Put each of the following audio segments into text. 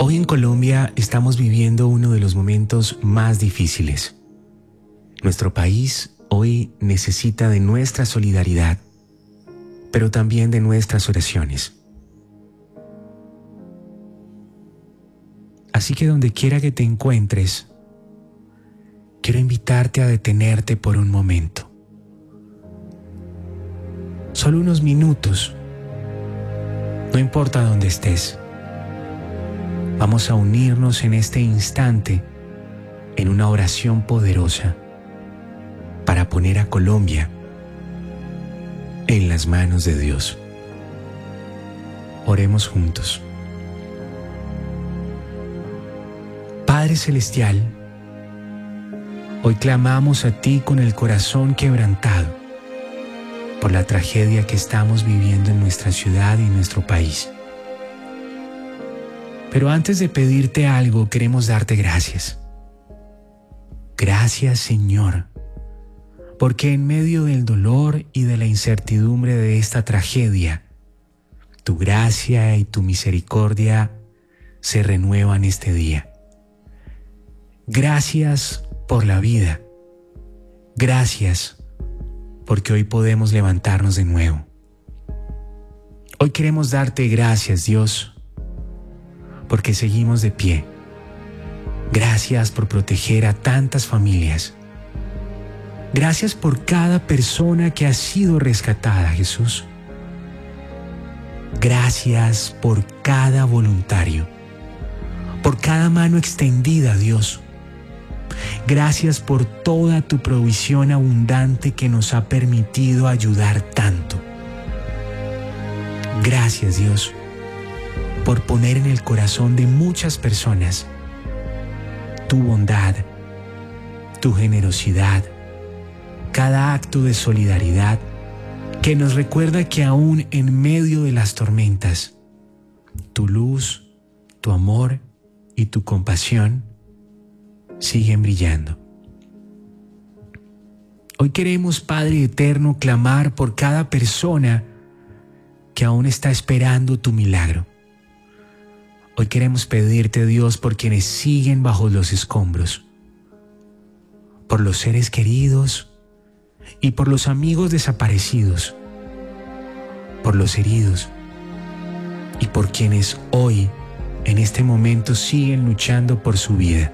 Hoy en Colombia estamos viviendo uno de los momentos más difíciles. Nuestro país hoy necesita de nuestra solidaridad, pero también de nuestras oraciones. Así que donde quiera que te encuentres, quiero invitarte a detenerte por un momento. Solo unos minutos, no importa dónde estés. Vamos a unirnos en este instante en una oración poderosa para poner a Colombia en las manos de Dios. Oremos juntos. Padre Celestial, hoy clamamos a ti con el corazón quebrantado por la tragedia que estamos viviendo en nuestra ciudad y en nuestro país. Pero antes de pedirte algo, queremos darte gracias. Gracias, Señor, porque en medio del dolor y de la incertidumbre de esta tragedia, tu gracia y tu misericordia se renuevan este día. Gracias por la vida. Gracias porque hoy podemos levantarnos de nuevo. Hoy queremos darte gracias, Dios, porque seguimos de pie. Gracias por proteger a tantas familias. Gracias por cada persona que ha sido rescatada, Jesús. Gracias por cada voluntario, por cada mano extendida, Dios. Gracias por toda tu provisión abundante que nos ha permitido ayudar tanto. Gracias, Dios, por poner en el corazón de muchas personas tu bondad, tu generosidad, cada acto de solidaridad que nos recuerda que aún en medio de las tormentas, tu luz, tu amor y tu compasión siguen brillando. Hoy queremos, Padre Eterno, clamar por cada persona que aún está esperando tu milagro. Hoy queremos pedirte, Dios, por quienes siguen bajo los escombros, por los seres queridos y por los amigos desaparecidos, por los heridos y por quienes hoy, en este momento, siguen luchando por su vida.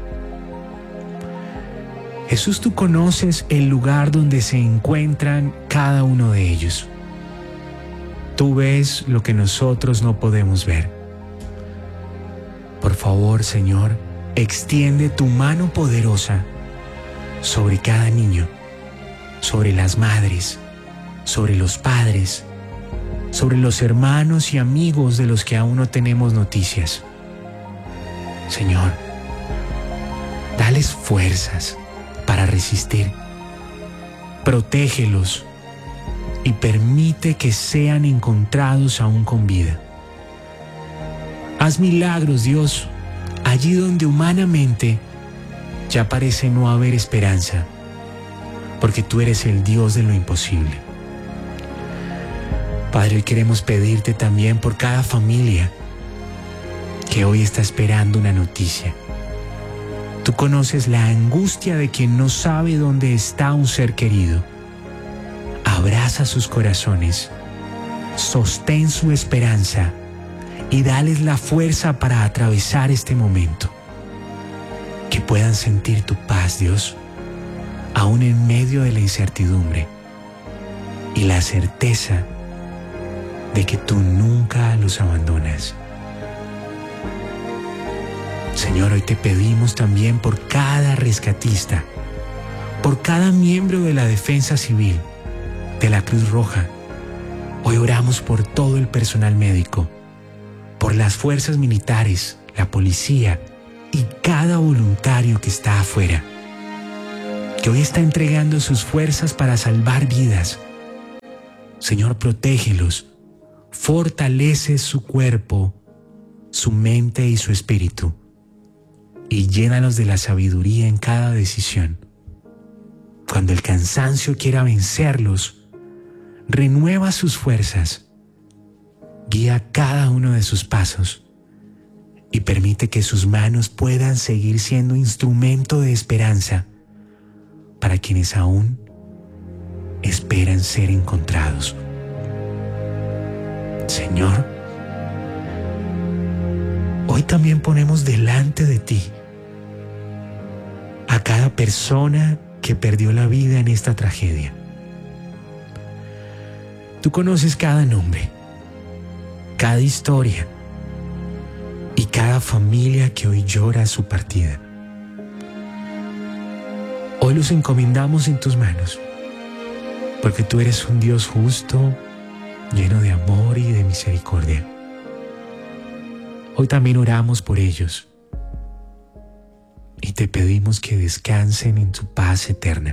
Jesús, tú conoces el lugar donde se encuentran cada uno de ellos. Tú ves lo que nosotros no podemos ver. Por favor, Señor, extiende tu mano poderosa sobre cada niño, sobre las madres, sobre los padres, sobre los hermanos y amigos de los que aún no tenemos noticias. Señor, dales fuerzas para resistir. Protégelos y permite que sean encontrados aún con vida. Haz milagros, Dios, allí donde humanamente ya parece no haber esperanza, porque tú eres el Dios de lo imposible. Padre, hoy queremos pedirte también por cada familia que hoy está esperando una noticia. Tú conoces la angustia de quien no sabe dónde está un ser querido. Abraza sus corazones, sostén su esperanza y dales la fuerza para atravesar este momento. Que puedan sentir tu paz, Dios, aún en medio de la incertidumbre y la certeza de que tú nunca los abandonas. Señor, hoy te pedimos también por cada rescatista, por cada miembro de la Defensa Civil, de la Cruz Roja. Hoy oramos por todo el personal médico, por las fuerzas militares, la policía y cada voluntario que está afuera, que hoy está entregando sus fuerzas para salvar vidas. Señor, protégelos, fortalece su cuerpo, su mente y su espíritu, y llénalos de la sabiduría en cada decisión. Cuando el cansancio quiera vencerlos, renueva sus fuerzas, guía cada uno de sus pasos y permite que sus manos puedan seguir siendo instrumento de esperanza para quienes aún esperan ser encontrados. Señor, hoy también ponemos delante de ti a cada persona que perdió la vida en esta tragedia. Tú conoces cada nombre, cada historia y cada familia que hoy llora su partida. Hoy los encomendamos en tus manos, porque tú eres un Dios justo, lleno de amor y de misericordia. Hoy también oramos por ellos y te pedimos que descansen en tu paz eterna.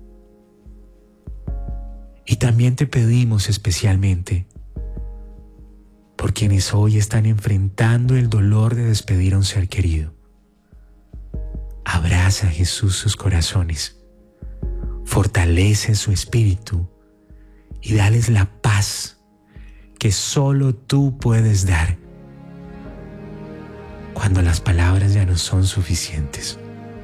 Y también te pedimos especialmente por quienes hoy están enfrentando el dolor de despedir a un ser querido. Abraza, Jesús, sus corazones, fortalece su espíritu y dales la paz que solo tú puedes dar cuando las palabras ya no son suficientes.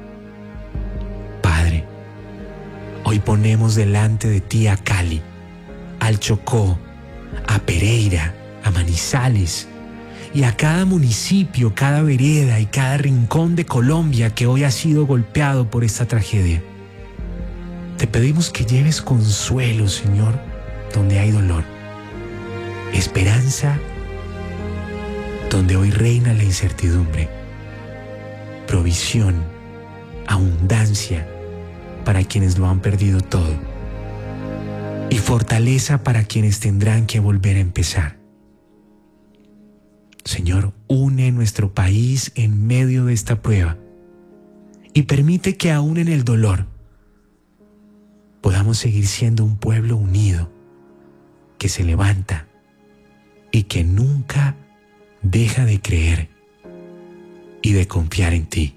Padre, hoy ponemos delante de ti a Cali, al Chocó, a Pereira, a Manizales y a cada municipio, cada vereda y cada rincón de Colombia que hoy ha sido golpeado por esta tragedia. Te pedimos que lleves consuelo, Señor, donde hay dolor, esperanza donde hoy reina la incertidumbre, provisión, abundancia para quienes lo han perdido todo y fortaleza para quienes tendrán que volver a empezar. Señor, une nuestro país en medio de esta prueba y permite que aún en el dolor podamos seguir siendo un pueblo unido, que se levanta y que nunca deja de creer y de confiar en ti.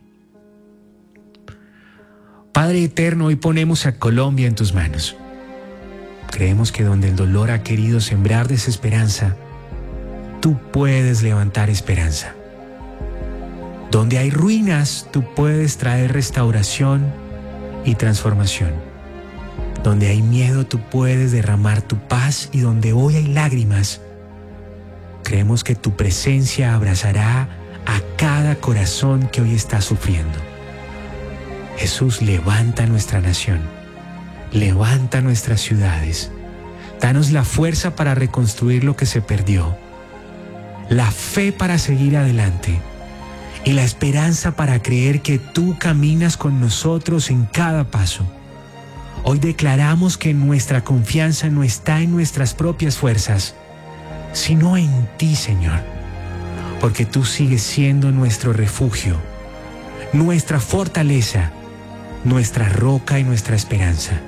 Padre eterno, hoy ponemos a Colombia en tus manos. Creemos que donde el dolor ha querido sembrar desesperanza, tú puedes levantar esperanza. Donde hay ruinas, tú puedes traer restauración y transformación. Donde hay miedo, tú puedes derramar tu paz, y donde hoy hay lágrimas, creemos que tu presencia abrazará a cada corazón que hoy está sufriendo. Jesús, levanta nuestra nación, levanta nuestras ciudades, danos la fuerza para reconstruir lo que se perdió, la fe para seguir adelante y la esperanza para creer que tú caminas con nosotros en cada paso. Hoy declaramos que nuestra confianza no está en nuestras propias fuerzas, sino en ti, Señor, porque tú sigues siendo nuestro refugio, nuestra fortaleza, nuestra roca y nuestra esperanza.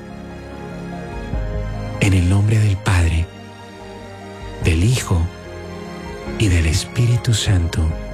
En el nombre del Padre, del Hijo y del Espíritu Santo.